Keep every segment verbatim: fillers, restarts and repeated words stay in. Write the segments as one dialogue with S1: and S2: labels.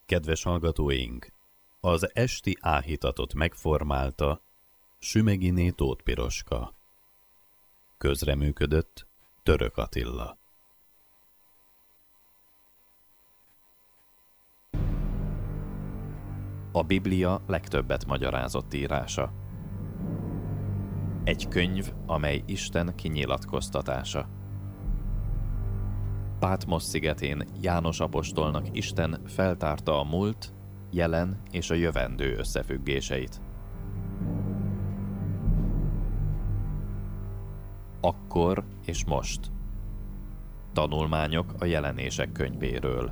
S1: Kedves hallgatóink! Az esti áhítatot megformálta Sümeginé Tóth Piroska. Közreműködött Török Attila. A Biblia legtöbbet magyarázott írása. Egy könyv, amely Isten kinyilatkoztatása. Pátmosz szigetén János apostolnak Isten feltárta a múlt, jelen és a jövendő összefüggéseit. Akkor és most. Tanulmányok a Jelenések könyvéről.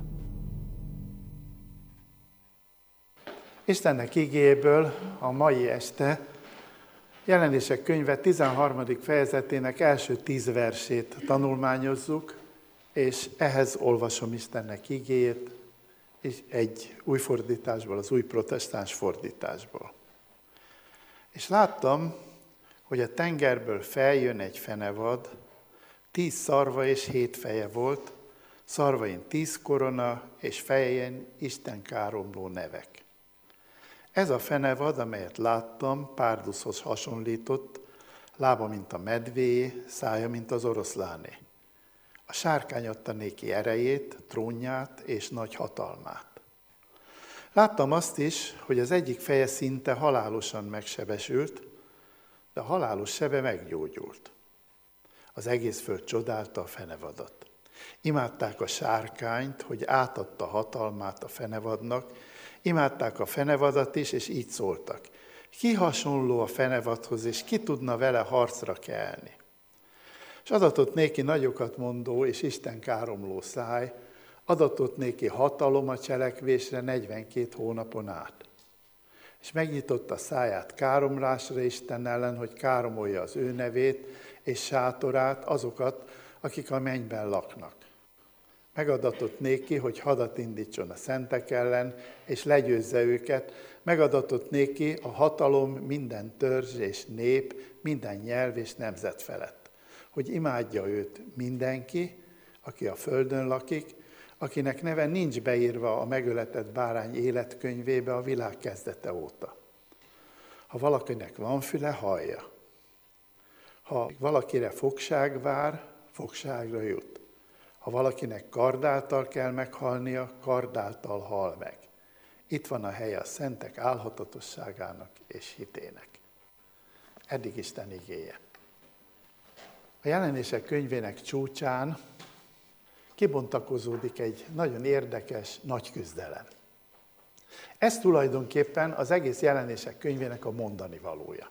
S2: Istennek igéjéből a mai este Jelenések könyve tizenharmadik fejezetének első tíz versét tanulmányozzuk, és ehhez olvasom Istennek igéjét, és egy új fordításból, az új protestáns fordításból. És láttam, hogy a tengerből feljön egy fenevad, tíz szarva és hét feje volt, szarvain tíz korona, és fején Isten káromló nevek. Ez a fenevad, amelyet láttam, párduszhoz hasonlított, lába, mint a medvéé, szája, mint az oroszláné. A sárkány adta néki erejét, trónját és nagy hatalmát. Láttam azt is, hogy az egyik feje szinte halálosan megsebesült, de a halálos sebe meggyógyult. Az egész föld csodálta a fenevadat. Imádták a sárkányt, hogy átadta hatalmát a fenevadnak, imádták a fenevadat is, és így szóltak. Ki hasonló a fenevadhoz, és ki tudna vele harcra kelni? És adatott néki nagyokat mondó és Isten káromló száj, adatott néki hatalom a cselekvésre negyvenkét hónapon át. És megnyitotta száját káromlásra Isten ellen, hogy káromolja az ő nevét és sátorát, azokat, akik a mennyben laknak. Megadatott néki, hogy hadat indítson a szentek ellen, és legyőzze őket. Megadatott néki a hatalom minden törzs és nép, minden nyelv és nemzet felett, hogy imádja őt mindenki, aki a földön lakik, akinek neve nincs beírva a megöletett bárány életkönyvébe a világ kezdete óta. Ha valakinek van füle, hallja. Ha valakire fogság vár, fogságra jut. Ha valakinek kardáltal kell meghalnia, kardáltal hal meg. Itt van a helye a szentek álhatatosságának és hitének. Eddig Isten igéje. A Jelenések könyvének csúcsán kibontakozódik egy nagyon érdekes nagy küzdelem. Ez tulajdonképpen az egész Jelenések könyvének a mondani valója.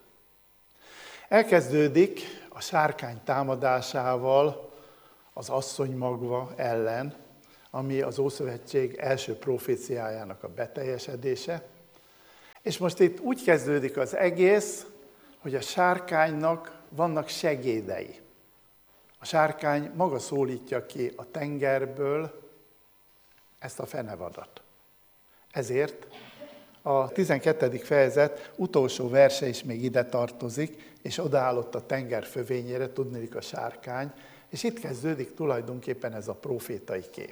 S2: Elkezdődik a sárkány támadásával az asszonymagva ellen, ami az Ószövetség első proféciájának a beteljesedése. És most itt úgy kezdődik az egész, hogy a sárkánynak vannak segédei. A sárkány maga szólítja ki a tengerből ezt a fenevadat. Ezért a tizenkettedik fejezet utolsó verse is még ide tartozik, és odaállott a tenger fövényére, tudniillik a sárkány, és itt kezdődik tulajdonképpen ez a profétai kép.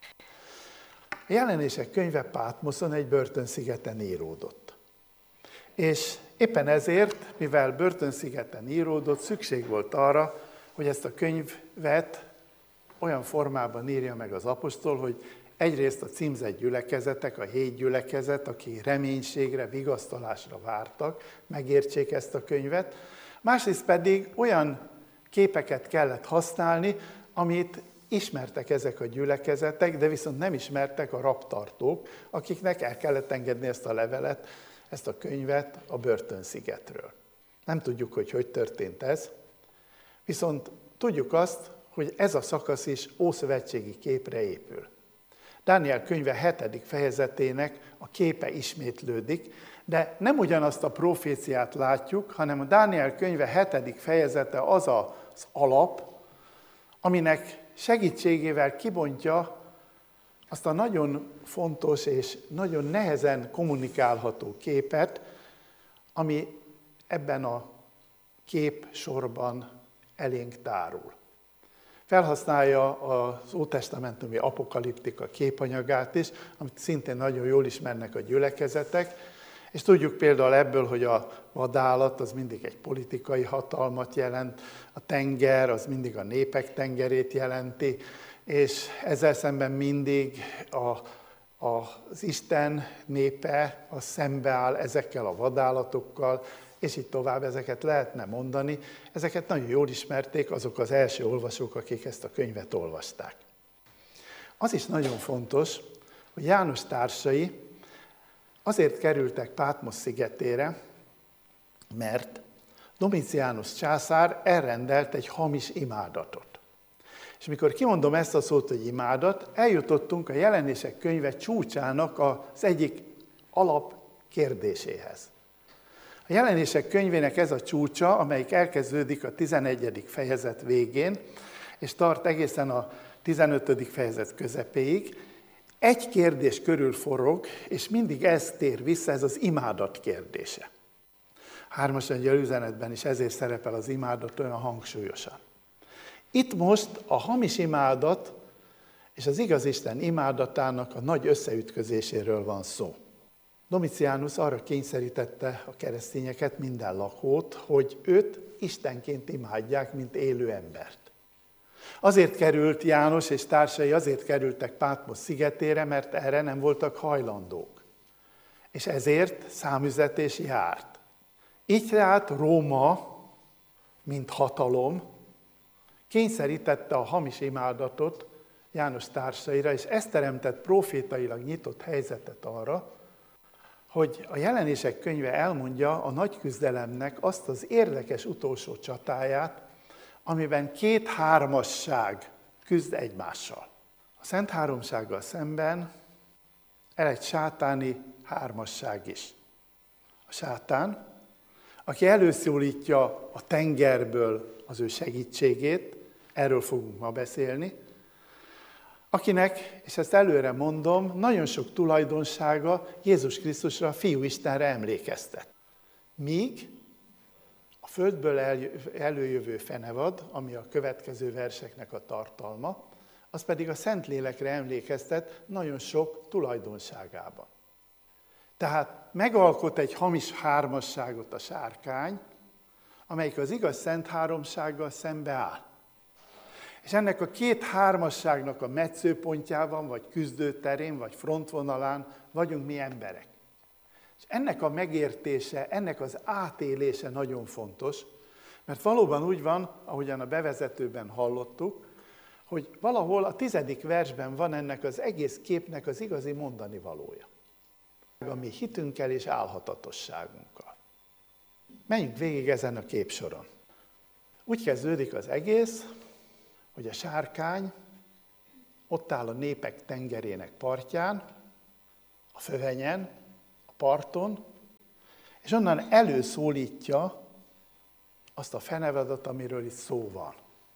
S2: A Jelenések könyve Pátmoszon egy börtönszigeten íródott. És éppen ezért, mivel börtönszigeten íródott, szükség volt arra, hogy ezt a könyvet olyan formában írja meg az apostol, hogy egyrészt a címzett gyülekezetek, a hét gyülekezet, aki reménységre, vigasztalásra vártak, megértsék ezt a könyvet, másrészt pedig olyan képeket kellett használni, amit ismertek ezek a gyülekezetek, de viszont nem ismertek a rabtartók, akiknek el kellett engedni ezt a levelet, ezt a könyvet a börtönszigetről. Nem tudjuk, hogy hogy történt ez, viszont tudjuk azt, hogy ez a szakasz is ószövetségi képre épül. Dániel könyve hetedik fejezetének a képe ismétlődik, de nem ugyanazt a proféciát látjuk, hanem a Dániel könyve hetedik fejezete az az alap, aminek segítségével kibontja azt a nagyon fontos és nagyon nehezen kommunikálható képet, ami ebben a kép sorban elénk tárul. Felhasználja az ótestamentumi apokaliptika képanyagát is, amit szintén nagyon jól ismernek a gyülekezetek, és tudjuk például ebből, hogy a vadállat az mindig egy politikai hatalmat jelent, a tenger az mindig a népek tengerét jelenti, és ezzel szemben mindig a, a, az Isten népe az szembeáll ezekkel a vadállatokkal, és így tovább ezeket lehetne mondani. Ezeket nagyon jól ismerték azok az első olvasók, akik ezt a könyvet olvasták. Az is nagyon fontos, hogy János társai azért kerültek Pátmos szigetére, mert Domitianus császár elrendelt egy hamis imádatot. És mikor kimondom ezt a szót, hogy imádat, eljutottunk a Jelenések könyve csúcsának az egyik alap kérdéséhez. A Jelenések könyvének ez a csúcsa, amelyik elkezdődik a tizenegyedik fejezet végén, és tart egészen a tizenötödik fejezet közepéig, egy kérdés körül forog, és mindig ez tér vissza, ez az imádat kérdése. Hármas angyal üzenetben is ezért szerepel az imádat olyan hangsúlyosan. Itt most a hamis imádat és az igaz Isten imádatának a nagy összeütközéséről van szó. Domitianus arra kényszerítette a keresztényeket, minden lakót, hogy őt istenként imádják, mint élő embert. Azért került János és társai, azért kerültek Pátmos szigetére, mert erre nem voltak hajlandók. És ezért számüzetés járt. Így tehát Róma, mint hatalom, kényszerítette a hamis imádatot János társaira, és ez teremtett profétailag nyitott helyzetet arra, hogy a Jelenések könyve elmondja a nagy küzdelemnek azt az érdekes utolsó csatáját, amiben két hármasság küzd egymással. A Szent Háromsággal szemben el egy sátáni hármasság is. A sátán, aki előszólítja a tengerből az ő segítségét, erről fogunk ma beszélni, akinek, és ezt előre mondom, nagyon sok tulajdonsága Jézus Krisztusra, a Fiú Istenre emlékeztet. Míg a földből előjövő fenevad, ami a következő verseknek a tartalma, az pedig a Szentlélekre emlékeztet nagyon sok tulajdonságában. Tehát megalkot egy hamis hármasságot a sárkány, amelyik az igaz Szent Háromsággal szembeáll. És ennek a két hármasságnak a metszőpontjában, vagy küzdőterén, vagy frontvonalán vagyunk mi emberek. És ennek a megértése, ennek az átélése nagyon fontos, mert valóban úgy van, ahogyan a bevezetőben hallottuk, hogy valahol a tizedik versben van ennek az egész képnek az igazi mondani valója. A mi hitünkkel és álhatatosságunkkal. Menjünk végig ezen a képsoron. Úgy kezdődik az egész, hogy a sárkány ott áll a népek tengerének partján, a fövenyen, a parton, és onnan előszólítja azt a fenevadat, amiről itt szó van.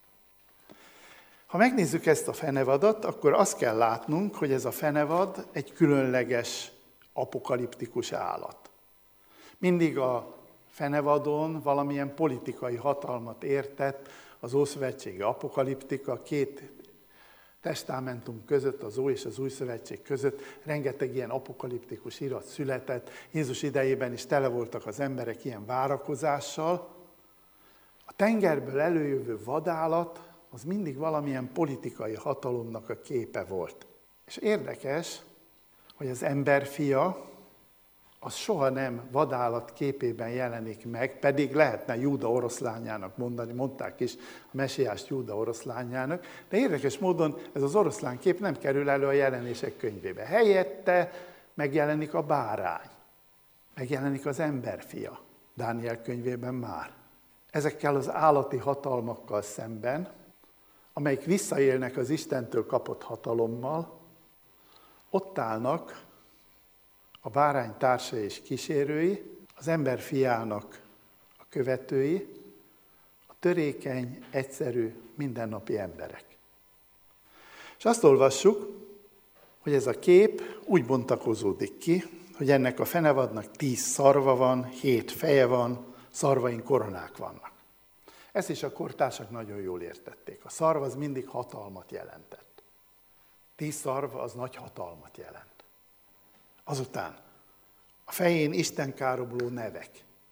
S2: Ha megnézzük ezt a fenevadat, akkor azt kell látnunk, hogy ez a fenevad egy különleges apokaliptikus állat. Mindig a fenevadon valamilyen politikai hatalmat értett az Ószövetségi apokaliptika, két testamentum között, az Ó és az Új Szövetség között rengeteg ilyen apokaliptikus irat született. Jézus idejében is tele voltak az emberek ilyen várakozással. A tengerből előjövő vadállat az mindig valamilyen politikai hatalomnak a képe volt. És érdekes, hogy az emberfia az soha nem vadállat képében jelenik meg, pedig lehetne Júda oroszlányának mondani, mondták is a mesiást Júda oroszlányának, de érdekes módon ez az oroszlán kép nem kerül elő a Jelenések könyvébe. Helyette megjelenik a bárány, megjelenik az emberfia, Dániel könyvében már. Ezekkel az állati hatalmakkal szemben, amelyik visszaélnek az Istentől kapott hatalommal, ott állnak a bárány társai és kísérői, az ember fiának a követői, a törékeny, egyszerű, mindennapi emberek. És azt olvassuk, hogy ez a kép úgy bontakozódik ki, hogy ennek a fenevadnak tíz szarva van, hét feje van, szarvain koronák vannak. Ezt is a kortársak nagyon jól értették. A szarv az mindig hatalmat jelentett. Tíz szarv az nagy hatalmat jelent. Azután a fején istenkáromló nevek.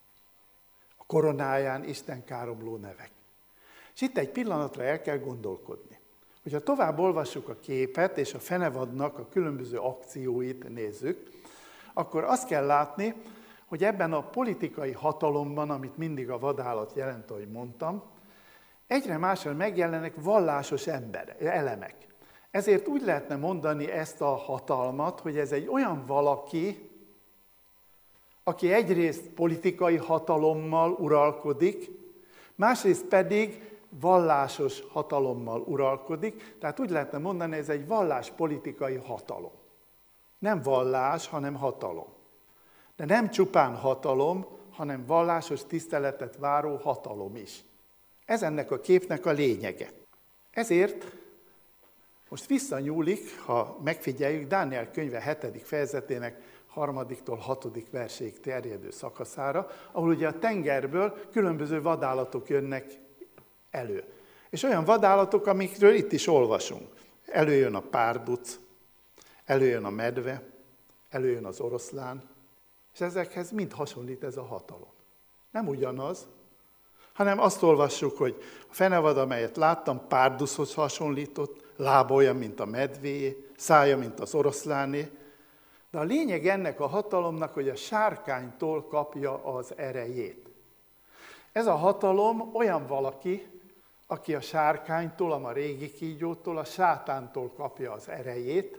S2: A koronáján istenkáromló nevek. És itt egy pillanatra el kell gondolkodni. Hogyha tovább olvassuk a képet, és a fenevadnak a különböző akcióit nézzük, akkor azt kell látni, hogy ebben a politikai hatalomban, amit mindig a vadállat jelent, ahogy mondtam, egyre másra megjelennek vallásos ember, elemek. Ezért úgy lehetne mondani ezt a hatalmat, hogy ez egy olyan valaki, aki egyrészt politikai hatalommal uralkodik, másrészt pedig vallásos hatalommal uralkodik, tehát úgy lehetne mondani, ez egy valláspolitikai hatalom. Nem vallás, hanem hatalom. De nem csupán hatalom, hanem vallásos tiszteletet váró hatalom is. Ez ennek a képnek a lényege. Ezért most visszanyúlik, ha megfigyeljük, Dániel könyve hetedik fejezetének harmadiktól hatodik verséig terjedő szakaszára, ahol ugye a tengerből különböző vadállatok jönnek elő. És olyan vadállatok, amikről itt is olvasunk. Előjön a párduc, előjön a medve, előjön az oroszlán, és ezekhez mind hasonlít ez a hatalom. Nem ugyanaz, hanem azt olvassuk, hogy a fenevad, amelyet láttam, párduszhoz hasonlított, lába olyan, mint a medvéé, szája, mint az oroszláné, de a lényeg ennek a hatalomnak, hogy a sárkánytól kapja az erejét. Ez a hatalom olyan valaki, aki a sárkánytól, a ma régi kígyótól, a sátántól kapja az erejét,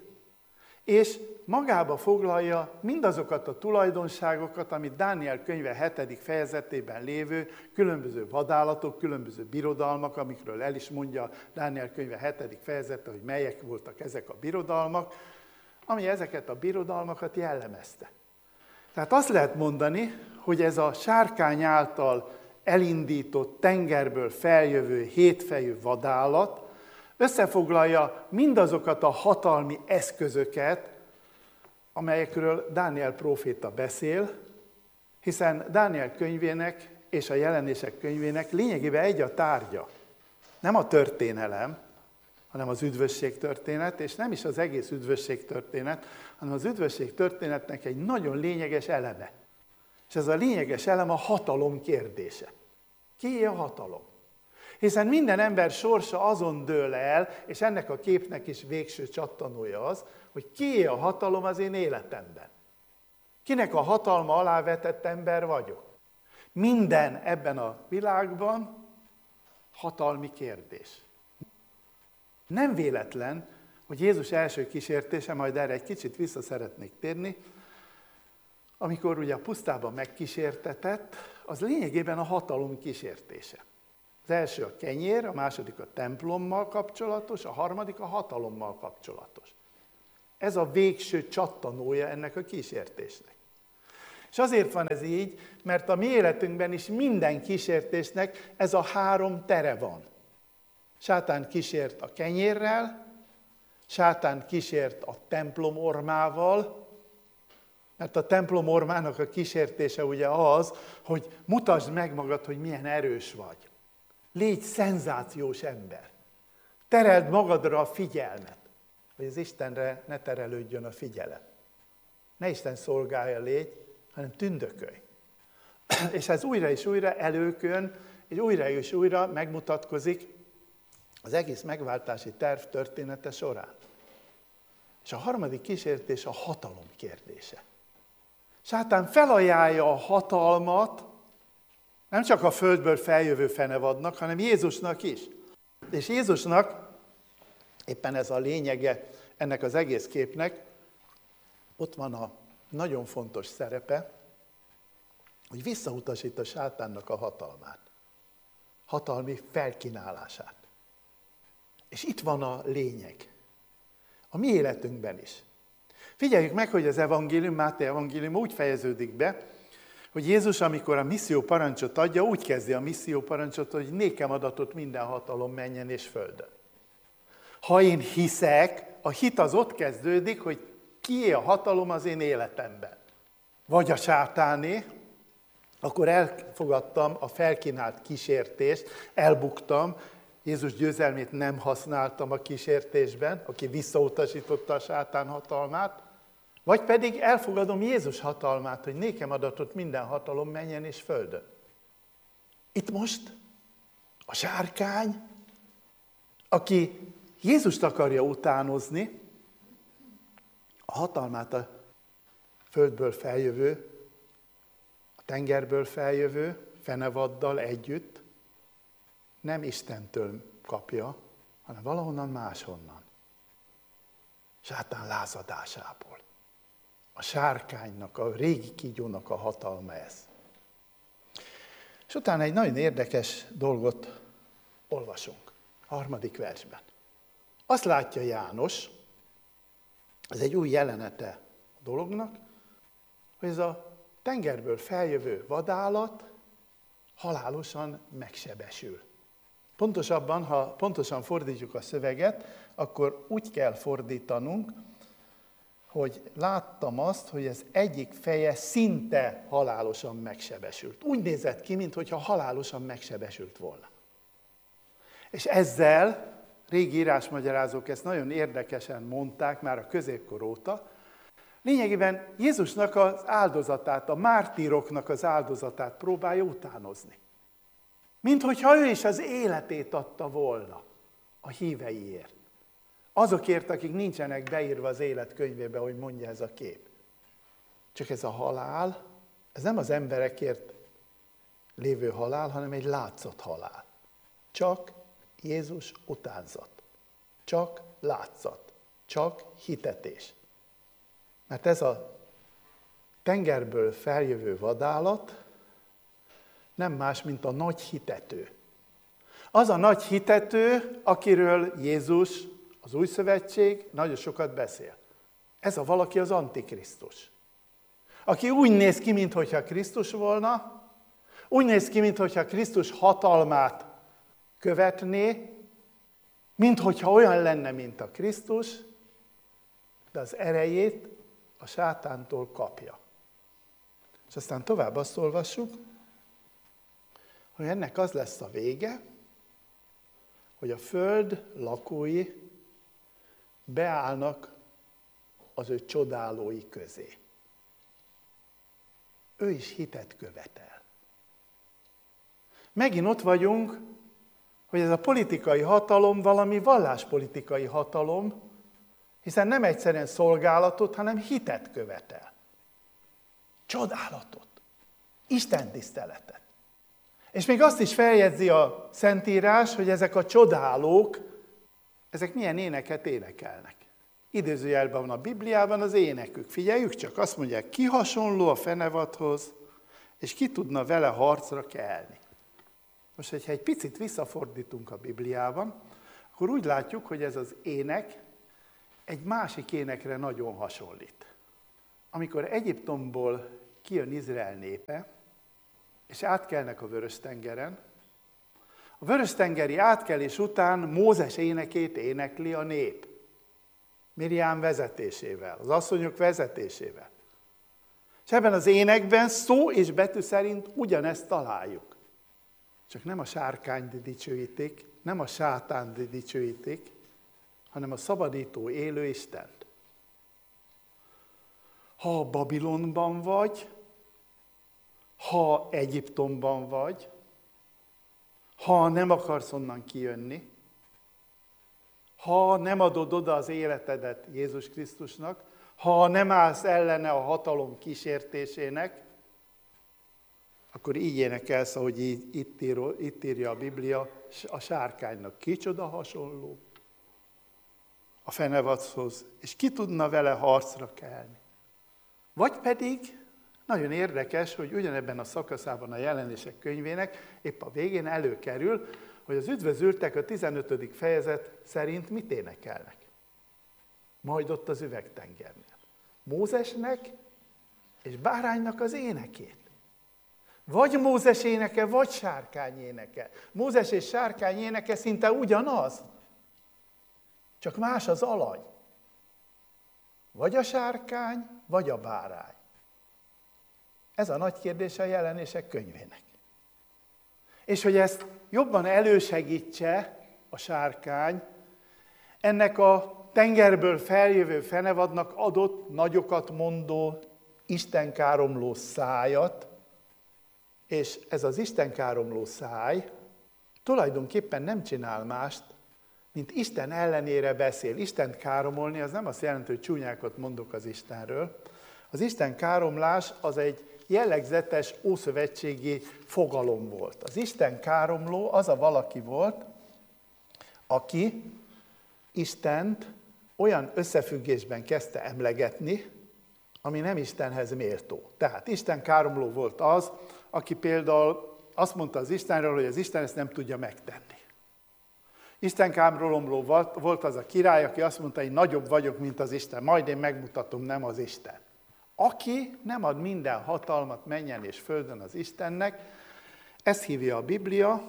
S2: és magába foglalja mindazokat a tulajdonságokat, amit Dániel könyve hetedik fejezetében lévő különböző vadállatok, különböző birodalmak, amikről el is mondja Dániel könyve hetedik fejezete, hogy melyek voltak ezek a birodalmak, ami ezeket a birodalmakat jellemezte. Tehát azt lehet mondani, hogy ez a sárkány által elindított, tengerből feljövő hétfejű vadállat összefoglalja mindazokat a hatalmi eszközöket, amelyekről Dániel próféta beszél, hiszen Dániel könyvének és a jelenések könyvének lényegében egy a tárgya. Nem a történelem, hanem az üdvösség történet, és nem is az egész üdvösség történet, hanem az üdvösség történetnek egy nagyon lényeges eleme. És ez a lényeges elem a hatalom kérdése. Kié a hatalom? Hiszen minden ember sorsa azon dől el, és ennek a képnek is végső csattanója az, hogy kié a hatalom az én életemben. Kinek a hatalma alá vetett ember vagyok. Minden ebben a világban hatalmi kérdés. Nem véletlen, hogy Jézus első kísértése, majd erre egy kicsit vissza szeretnék térni, amikor ugye a pusztában megkísértetett, az lényegében a hatalom kísértése. Az első a kenyér, a második a templommal kapcsolatos, a harmadik a hatalommal kapcsolatos. Ez a végső csattanója ennek a kísértésnek. És azért van ez így, mert a mi életünkben is minden kísértésnek ez a három tere van. Sátán kísért a kenyérrel, sátán kísért a templom ormával, mert a templom ormának a kísértése ugye az, hogy mutasd meg magad, hogy milyen erős vagy. Légy szenzációs ember. Tereld magadra a figyelmet, hogy az Istenre ne terelődjön a figyelem. Ne Isten szolgálja légy, hanem tündökölj. És ez újra és újra előkön, és újra és újra megmutatkozik az egész megváltási terv története során. És a harmadik kísértés a hatalom kérdése. Sátán felajánlja a hatalmat, nem csak a földből feljövő fenevadnak, hanem Jézusnak is. És Jézusnak, éppen ez a lényege ennek az egész képnek, ott van a nagyon fontos szerepe, hogy visszautasít a sátánnak a hatalmát, hatalmi felkínálását. És itt van a lényeg, a mi életünkben is. Figyeljük meg, hogy az evangélium, Máté evangélium úgy fejeződik be, hogy Jézus, amikor a misszió parancsot adja, úgy kezdi a misszió parancsot, hogy nékem adatot minden hatalom menjen és földön. Ha én hiszek, a hit az ott kezdődik, hogy kié a hatalom az én életemben. Vagy a sátáné, akkor elfogadtam a felkínált kísértést, elbuktam, Jézus győzelmét nem használtam a kísértésben, aki visszautasította a sátán hatalmát, vagy pedig elfogadom Jézus hatalmát, hogy nékem adatott minden hatalom mennyen és földön. Itt most a sárkány, aki Jézust akarja utánozni, a hatalmát a földből feljövő, a tengerből feljövő fenevaddal együtt nem Istentől kapja, hanem valahonnan máshonnan. Sátán lázadásából. A sárkánynak, a régi kígyónak a hatalma ez. És utána egy nagyon érdekes dolgot olvasunk a harmadik versben. Azt látja János, ez egy új jelenete a dolognak, hogy ez a tengerből feljövő vadállat halálosan megsebesül. Pontosabban, ha pontosan fordítjuk a szöveget, akkor úgy kell fordítanunk, hogy láttam azt, hogy az egyik feje szinte halálosan megsebesült. Úgy nézett ki, mintha halálosan megsebesült volna. És ezzel, régi írásmagyarázók ezt nagyon érdekesen mondták már a középkor óta, lényegében Jézusnak az áldozatát, a mártíroknak az áldozatát próbálja utánozni. Mint hogyha ő is az életét adta volna a híveiért. Azokért, akik nincsenek beírva az élet könyvébe, hogy mondja ez a kép. Csak ez a halál, ez nem az emberekért lévő halál, hanem egy látszott halál. Csak Jézus utánzat. Csak látszat. Csak hitetés. Mert ez a tengerből feljövő vadállat nem más, mint a nagy hitető. Az a nagy hitető, akiről Jézus, az Új Szövetség nagyon sokat beszél. Ez a valaki az Antikrisztus. Aki úgy néz ki, mintha Krisztus volna, úgy néz ki, mintha Krisztus hatalmát követné, mintha olyan lenne, mint a Krisztus, de az erejét a sátántól kapja. És aztán tovább azt olvassuk, hogy ennek az lesz a vége, hogy a föld lakói beállnak az ő csodálói közé. Ő is hitet követel. Megint ott vagyunk, hogy ez a politikai hatalom valami valláspolitikai hatalom, hiszen nem egyszerűen szolgálatot, hanem hitet követel. Csodálatot. Istentiszteletet. És még azt is feljegyzi a Szentírás, hogy ezek a csodálók, ezek milyen éneket énekelnek. Idézőjelben van a Bibliában az énekük. Figyeljük csak, azt mondják, ki hasonló a fenevadhoz, és ki tudna vele harcra kelni. Most, hogyha egy picit visszafordítunk a Bibliában, akkor úgy látjuk, hogy ez az ének egy másik énekre nagyon hasonlít. Amikor Egyiptomból kijön Izrael népe, és átkelnek a Vörös-tengeren, a Vörös-tengeri átkelés után Mózes énekét énekli a nép. Miriám vezetésével, az asszonyok vezetésével. És ebben az énekben szó és betű szerint ugyanezt találjuk. Csak nem a sárkányt dicsőítik, nem a sátánt dicsőítik, hanem a szabadító élő Istent. Ha Babilonban vagy, ha Egyiptomban vagy, ha nem akarsz onnan kijönni, ha nem adod oda az életedet Jézus Krisztusnak, ha nem állsz ellene a hatalom kísértésének, akkor így énekelsz, ahogy így, itt, ír, itt írja a Biblia, a sárkánynak kicsoda hasonló a fenevadhoz, és ki tudna vele harcra kelni. Vagy pedig, nagyon érdekes, hogy ugyanebben a szakaszában a Jelenések könyvének épp a végén előkerül, hogy az üdvözültek a tizenötödik fejezet szerint mit énekelnek. Majd ott az üvegtengernél. Mózesnek és báránynak az énekét. Vagy Mózes éneke, vagy sárkány éneke. Mózes és sárkány éneke szinte ugyanaz. Csak más az alany. Vagy a sárkány, vagy a bárány. Ez a nagy kérdése a Jelenések könyvének. És hogy ezt jobban elősegítse a sárkány, ennek a tengerből feljövő fenevadnak adott nagyokat mondó, istenkáromló szájat, és ez az istenkáromló száj tulajdonképpen nem csinál mást, mint Isten ellenére beszél. Istent káromolni, az nem azt jelenti, hogy csúnyákat mondok az Istenről. Az Isten káromlás az egy jellegzetes ószövetségi fogalom volt. Az Isten káromló az a valaki volt, aki Istent olyan összefüggésben kezdte emlegetni, ami nem Istenhez méltó. Tehát Isten káromló volt az, aki például azt mondta az Istenről, hogy az Isten ezt nem tudja megtenni. Isten káromló volt az a király, aki azt mondta, hogy nagyobb vagyok, mint az Isten, majd én megmutatom, nem az Isten. Aki nem ad minden hatalmat mennyen és földön az Istennek, ezt hívja a Biblia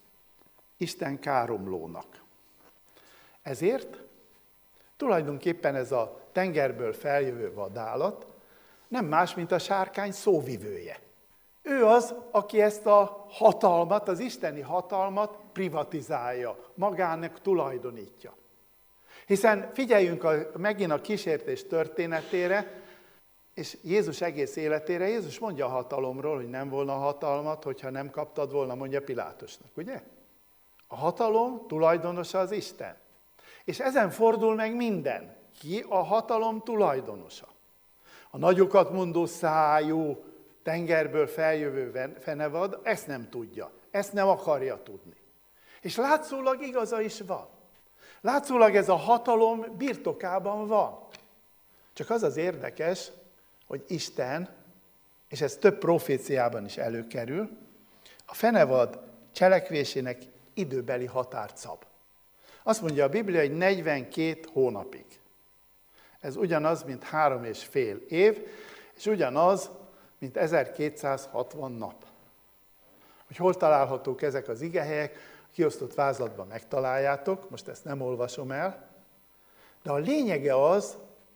S2: Isten káromlónak. Ezért tulajdonképpen ez a tengerből feljövő vadállat nem más, mint a sárkány szóvivője. Ő az, aki ezt a hatalmat, az isteni hatalmat privatizálja, magának tulajdonítja. Hiszen figyeljünk a, megint a kísértés történetére, és Jézus egész életére. Jézus mondja a hatalomról, hogy nem volna hatalmat, hogyha nem kaptad volna, mondja Pilátusnak, ugye? A hatalom tulajdonosa az Isten. És ezen fordul meg minden. Ki a hatalom tulajdonosa? A nagyokat mondó szájú, tengerből feljövő fenevad ezt nem tudja, ezt nem akarja tudni. És látszólag igaza is van. Látszólag ez a hatalom birtokában van. Csak az az érdekes, hogy Isten, és ez több proféciában is előkerül, a fenevad cselekvésének időbeli határt szab. Azt mondja a Biblia, hogy negyvenkét hónapig. Ez ugyanaz, mint három és fél év, és ugyanaz, mint ezerkétszázhatvan nap. Hogy hol találhatók ezek az igehelyek, a kiosztott vázlatban megtaláljátok, most ezt nem olvasom el, de a lényege az,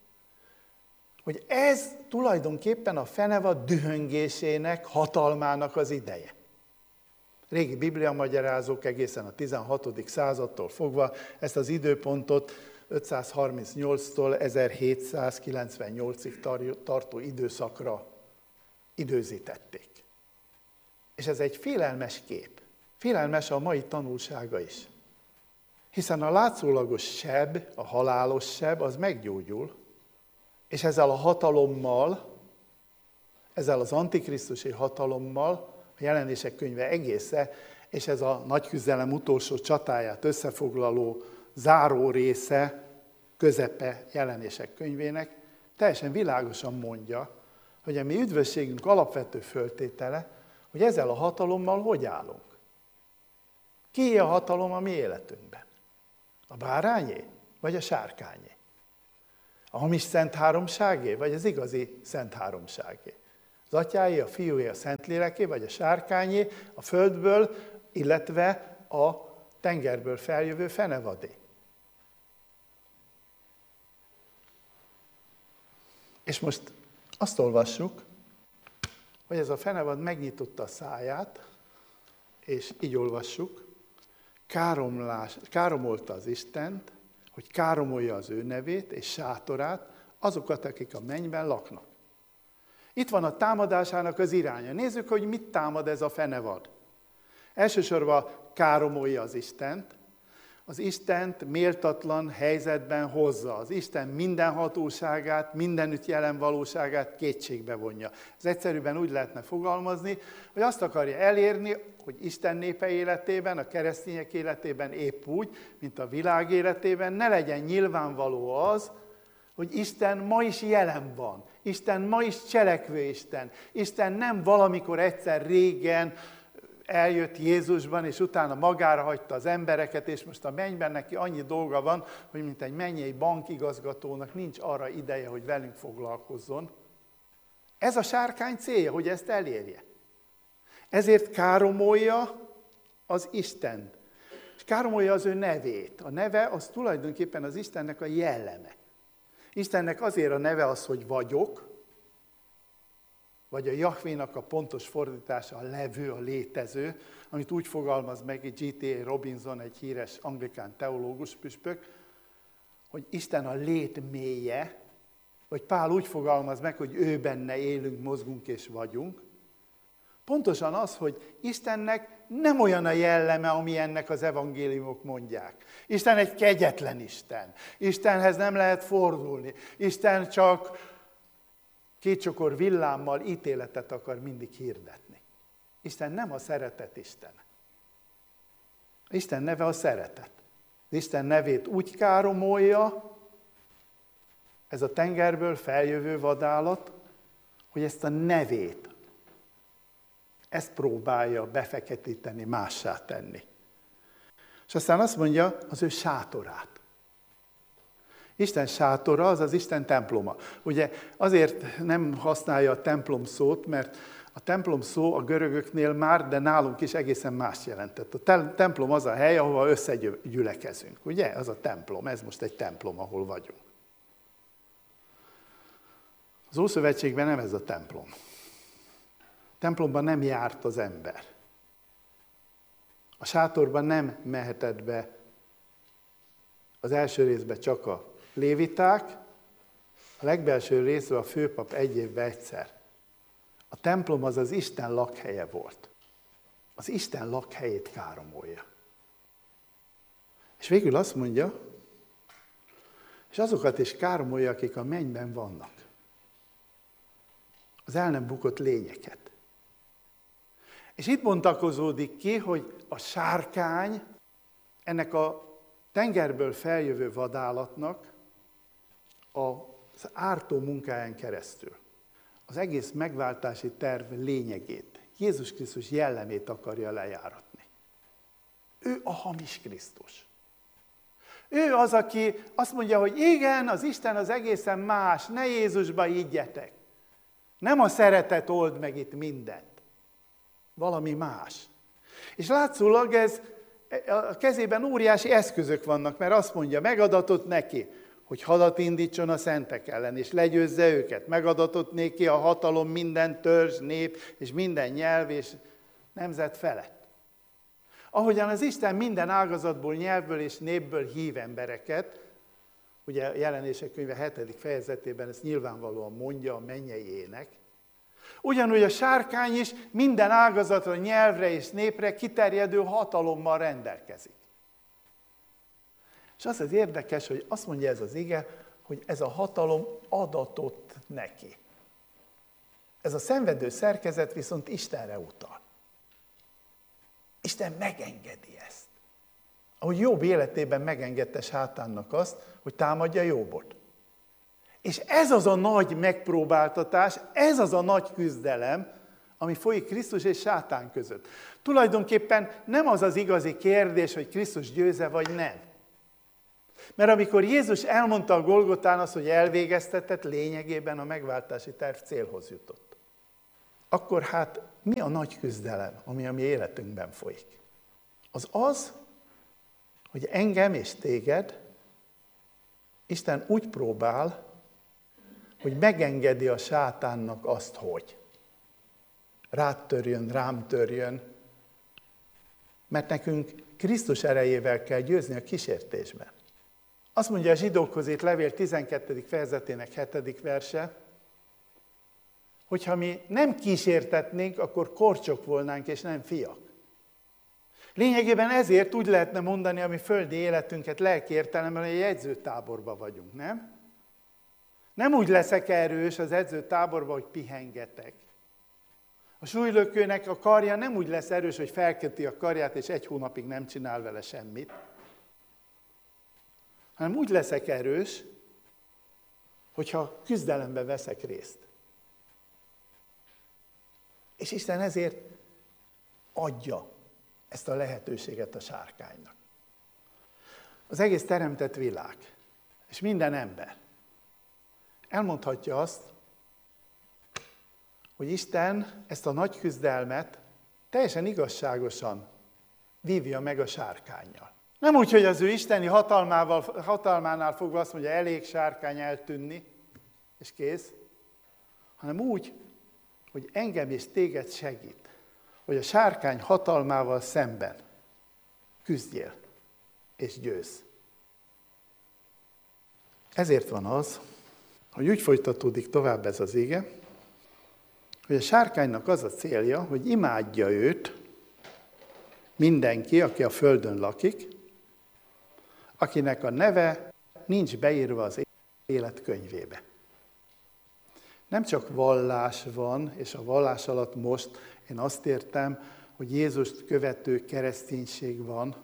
S2: hogy ez tulajdonképpen a fenevad dühöngésének, hatalmának az ideje. Régi bibliamagyarázók egészen a tizenhatodik századtól fogva ezt az időpontot ötszázharmincnyolctól ezerhétszázkilencvennyolcig tartó időszakra időzítették. És ez egy félelmes kép. Félelmes a mai tanulsága is. Hiszen a látszólagos seb, a halálos seb, az meggyógyul, és ezzel a hatalommal, ezzel az antikrisztusi hatalommal, a Jelenések könyve egésze, és ez a nagy küzdelem utolsó csatáját összefoglaló záró része, közepe Jelenések könyvének, teljesen világosan mondja, hogy a mi üdvösségünk alapvető föltétele, hogy ezzel a hatalommal hogy állunk. Kié a hatalom a mi életünkben? A bárányé, vagy a sárkányé? A hamis szent háromságé, vagy az igazi szent háromságé? Az atyáé, a fiúé, a szentlélekké, vagy a sárkányé, a földből, illetve a tengerből feljövő fenevadé? És most azt olvassuk, hogy ez a fenevad megnyitotta a száját, és így olvassuk, káromlás, káromolta az Istent, hogy káromolja az ő nevét és sátorát, azokat, akik a mennyben laknak. Itt van a támadásának az iránya. Nézzük, hogy mit támad ez a fenevad. Elsősorban káromolja az Istent, az Istent méltatlan helyzetben hozza. Az Isten minden hatóságát, mindenütt jelen valóságát kétségbe vonja. Ez egyszerűen úgy lehetne fogalmazni, hogy azt akarja elérni, hogy Isten népe életében, a keresztények életében épp úgy, mint a világ életében, ne legyen nyilvánvaló az, hogy Isten ma is jelen van. Isten ma is cselekvő Isten. Isten nem valamikor egyszer régen eljött Jézusban, és utána magára hagyta az embereket, és most a mennyben neki annyi dolga van, hogy mint egy mennyei bankigazgatónak nincs arra ideje, hogy velünk foglalkozzon. Ez a sárkány célja, hogy ezt elérje. Ezért káromolja az Istent. És káromolja az ő nevét. A neve az tulajdonképpen az Istennek a jelleme. Istennek azért a neve az, hogy vagyok, vagy a Jahvénak a pontos fordítása a levő, a létező, amit úgy fogalmaz meg egy gé té á Robinson, egy híres anglikán teológus püspök, hogy Isten a lét mélye, vagy Pál úgy fogalmaz meg, hogy ő benne élünk, mozgunk és vagyunk. Pontosan az, hogy Istennek nem olyan a jelleme, ami ennek az evangéliumok mondják. Isten egy kegyetlen Isten. Istenhez nem lehet fordulni. Isten csak két csokor villámmal ítéletet akar mindig hirdetni. Isten nem a szeretet Isten. Isten neve a szeretet. Isten nevét úgy káromolja, ez a tengerből feljövő vadállat, hogy ezt a nevét, ezt próbálja befeketíteni, mássá tenni. És aztán azt mondja, az ő sátorát. Isten sátora, az az Isten temploma. Ugye azért nem használja a templom szót, mert a templom szó a görögöknél már, de nálunk is egészen más jelentett. A templom az a hely, ahova összegyülekezünk. Ugye? Az a templom, ez most egy templom, ahol vagyunk. Az Ószövetségben nem ez a templom. A templomban nem járt az ember. A sátorban nem mehetett be az első részben csak a léviták, a legbelső részben a főpap egy évben egyszer. A templom az az Isten lakhelye volt. Az Isten lakhelyét káromolja. És végül azt mondja, és azokat is káromolja, akik a mennyben vannak. Az el nem bukott lényeket. És itt bontakozódik ki, hogy a sárkány ennek a tengerből feljövő vadállatnak az ártó munkáján keresztül az egész megváltási terv lényegét, Jézus Krisztus jellemét akarja lejáratni. Ő a hamis Krisztus. Ő az, aki azt mondja, hogy igen, az Isten az egészen más, ne Jézusba higgyetek. Nem a szeretet old meg itt mindent. Valami más. És látszólag ez, a kezében óriási eszközök vannak, mert azt mondja, megadatott neki, hogy hadat indítson a szentek ellen, és legyőzze őket. Megadatott neki a hatalom minden törzs, nép, és minden nyelv, és nemzet felett. Ahogyan az Isten minden ágazatból, nyelvből és népből hív embereket, ugye a Jelenések könyve hetedik fejezetében ezt nyilvánvalóan mondja a mennyei ének, ugyanúgy a sárkány is minden ágazatra, nyelvre és népre kiterjedő hatalommal rendelkezik. És az az érdekes, hogy azt mondja ez az ige, hogy ez a hatalom adatott neki. Ez a szenvedő szerkezet viszont Istenre utal. Isten megengedi ezt. Ahogy Jobb életében megengedte Sátánnak azt, hogy támadja Jobbot. És ez az a nagy megpróbáltatás, ez az a nagy küzdelem, ami folyik Krisztus és Sátán között. Tulajdonképpen nem az az igazi kérdés, hogy Krisztus győze vagy nem. Mert amikor Jézus elmondta a Golgotán azt, hogy elvégeztetett, lényegében a megváltási terv célhoz jutott. Akkor hát mi a nagy küzdelem, ami a mi életünkben folyik? Az az, hogy engem és téged Isten úgy próbál, hogy megengedi a Sátánnak azt, hogy rád törjön, rám törjön, mert nekünk Krisztus erejével kell győzni a kísértésben. Azt mondja a zsidókhoz írt levél tizenkettedik fejezetének hetedik verse, hogyha mi nem kísértetnénk, akkor korcsok volnánk, és nem fiak. Lényegében ezért úgy lehetne mondani, ami földi életünket lelki értelemben, hogy egy edzőtáborban vagyunk, nem? Nem úgy leszek erős az edzőtáborban, hogy pihengetek. A súlylökőnek a karja nem úgy lesz erős, hogy felköti a karját, és egy hónapig nem csinál vele semmit, hanem úgy leszek erős, hogyha küzdelemben veszek részt. És Isten ezért adja ezt a lehetőséget a sárkánynak. Az egész teremtett világ, és minden ember elmondhatja azt, hogy Isten ezt a nagy küzdelmet teljesen igazságosan vívja meg a sárkánnyal. Nem úgy, hogy az ő isteni hatalmával, hatalmánál fogva azt mondja, elég sárkány eltűnni, és kész, hanem úgy, hogy engem és téged segít, hogy a sárkány hatalmával szemben küzdjél és győzz. Ezért van az, hogy úgy folytatódik tovább ez az ige, hogy a sárkánynak az a célja, hogy imádja őt mindenki, aki a földön lakik, akinek a neve nincs beírva az élet könyvébe. Nem csak vallás van, és a vallás alatt most én azt értem, hogy Jézust követő kereszténység van,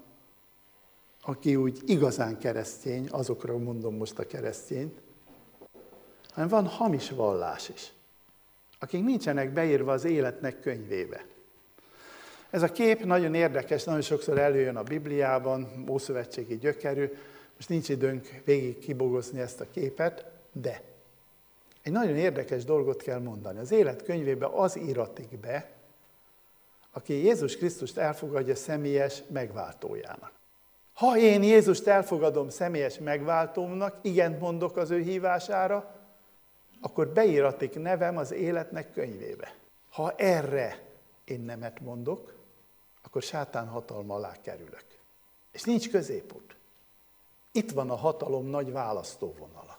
S2: aki úgy igazán keresztény, azokra mondom most a keresztényt, hanem van hamis vallás is, akik nincsenek beírva az életnek könyvébe. Ez a kép nagyon érdekes, nagyon sokszor előjön a Bibliában, ószövetségi gyökerű, most nincs időnk végig kibogozni ezt a képet, de egy nagyon érdekes dolgot kell mondani. Az élet könyvébe az íratik be, aki Jézus Krisztust elfogadja személyes megváltójának. Ha én Jézust elfogadom személyes megváltómnak, igent mondok az ő hívására, akkor beíratik nevem az életnek könyvébe. Ha erre én nemet mondok, akkor sátán hatalma alá kerülök. És nincs középút. Itt van a hatalom nagy választóvonala.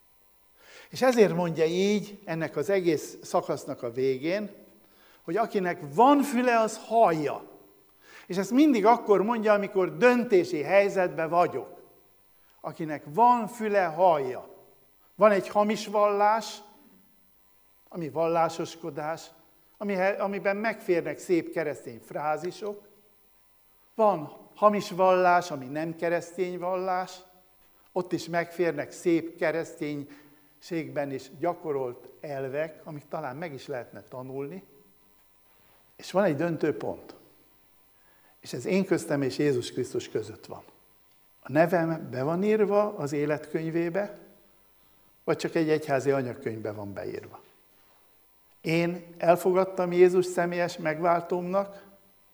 S2: És ezért mondja így ennek az egész szakasznak a végén, hogy akinek van füle, az hallja. És ezt mindig akkor mondja, amikor döntési helyzetben vagyok. Akinek van füle, hallja. Van egy hamis vallás, ami vallásoskodás, amiben megférnek szép keresztény frázisok. Van hamis vallás, ami nem keresztény vallás, ott is megférnek szép kereszténységben is gyakorolt elvek, amik talán meg is lehetne tanulni. És van egy döntő pont. És ez én köztem és Jézus Krisztus között van. A nevem be van írva az életkönyvébe, vagy csak egy egyházi anyagkönyvbe van beírva. Én elfogadtam Jézus személyes megváltómnak,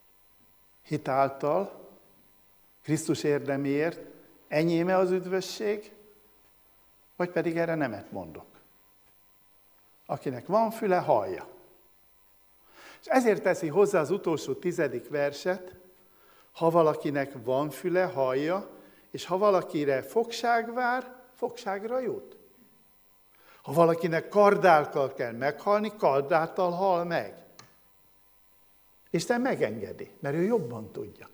S2: hitáltal, Krisztus érdeméért, enyéme az üdvösség, vagy pedig erre nemet mondok. Akinek van füle, hallja. És ezért teszi hozzá az utolsó tizedik verset, ha valakinek van füle, hallja, és ha valakire fogság vár, fogságra jut. Ha valakinek kardálkal kell meghalni, kardáltal hal meg. Isten megengedi, mert ő jobban tudja.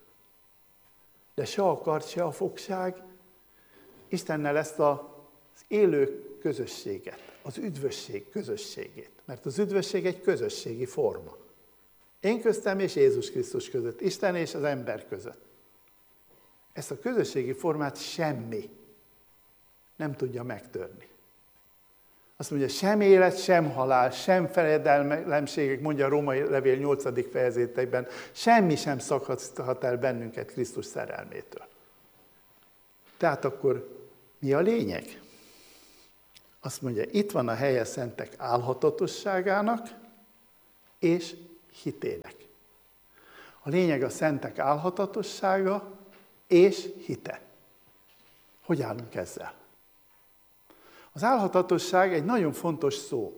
S2: De se a kard, se a fogság Istennel ezt az élő közösséget, az üdvösség közösségét. Mert az üdvösség egy közösségi forma. Én köztem és Jézus Krisztus között, Isten és az ember között. Ezt a közösségi formát semmi nem tudja megtörni. Azt mondja, sem élet, sem halál, sem fejedelemségek, mondja a római levél nyolcadik fejezetében, semmi sem szakadhat el bennünket Krisztus szerelmétől. Tehát akkor mi a lényeg? Azt mondja, itt van a helye szentek álhatatosságának és hitének. A lényeg a szentek álhatatossága és hite. Hogy állunk ezzel? Az álhatatosság egy nagyon fontos szó.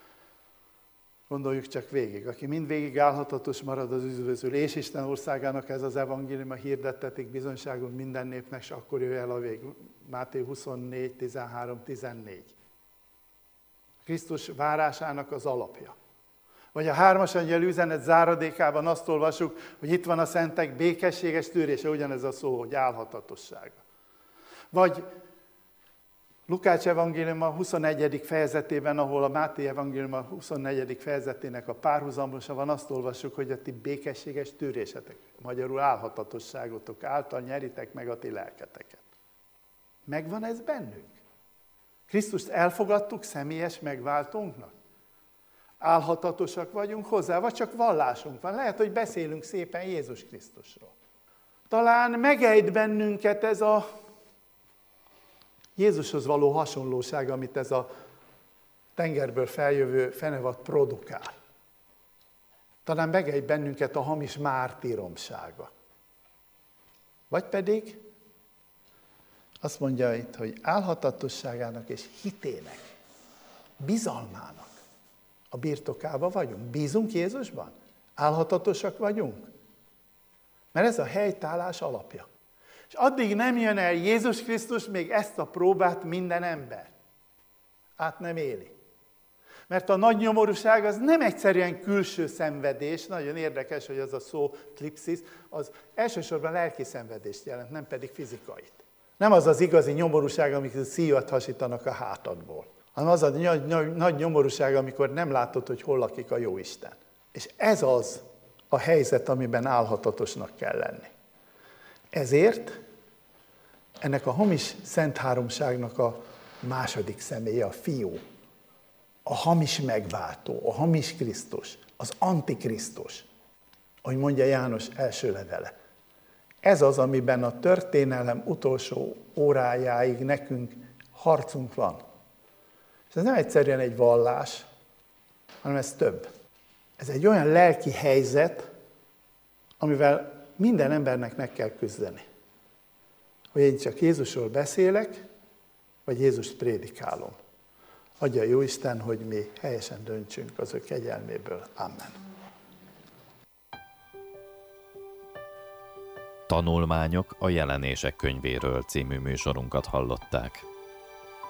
S2: Gondoljuk csak végig. Aki mindvégig álhatatos marad, az üdvözül. És Isten országának ez az evangéliuma hirdettetik bizonyságot minden népnek, és akkor jöjj el a vég. Máté huszonnégy, tizenhárom, tizennégy. Krisztus várásának az alapja. Vagy a hármas angyal üzenet záradékában azt olvasjuk, hogy itt van a szentek békességes tűrése, ugyanez a szó, hogy álhatatossága. Vagy Lukács evangéliuma huszonegyedik fejezetében, ahol a Máté evangéliuma huszonnegyedik fejezetének a párhuzamosa van, azt olvassuk, hogy a ti békességes tűrésetek, magyarul álhatatosságotok által nyeritek meg a ti lelketeket. Megvan ez bennünk? Krisztust elfogadtuk személyes megváltónknak? Álhatatosak vagyunk hozzá, vagy csak vallásunk van. Lehet, hogy beszélünk szépen Jézus Krisztusról. Talán megejt bennünket ez a Jézushoz való hasonlóság, amit ez a tengerből feljövő fenevad produkál. Talán megejt bennünket a hamis mártíromsága. Vagy pedig azt mondja itt, hogy álhatatosságának és hitének, bizalmának a birtokába vagyunk? Bízunk Jézusban? Álhatatosak vagyunk? Mert ez a helytállás alapja. És addig nem jön el Jézus Krisztus, még ezt a próbát minden ember át nem éli. Mert a nagy nyomorúság az nem egyszerűen külső szenvedés, nagyon érdekes, hogy az a szó klipszis, az elsősorban lelki szenvedést jelent, nem pedig fizikait. Nem az az igazi nyomorúság, amikor szíjat hasítanak a hátadból, hanem az a nagy, nagy, nagy nyomorúság, amikor nem látod, hogy hol lakik a Jóisten. És ez az a helyzet, amiben álhatatosnak kell lenni. Ezért ennek a hamis Szent Háromságnak a második személye, a Fiú, a hamis megváltó, a hamis Krisztus, az antikrisztus, ahogy mondja János első levele. Ez az, amiben a történelem utolsó órájáig nekünk harcunk van. És ez nem egyszerűen egy vallás, hanem ez több. Ez egy olyan lelki helyzet, amivel minden embernek meg kell küzdeni. Hogy én csak Jézusról beszélek, vagy Jézust prédikálom. Adja Jóisten, hogy mi helyesen döntsünk az ő kegyelméből. Amen.
S1: Tanulmányok a Jelenések könyvéről című műsorunkat hallották.